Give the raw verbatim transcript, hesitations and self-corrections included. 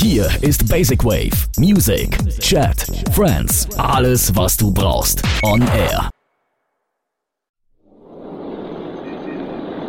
Hier ist Basic Wave. Music, Chat, Friends, alles was du brauchst. On Air.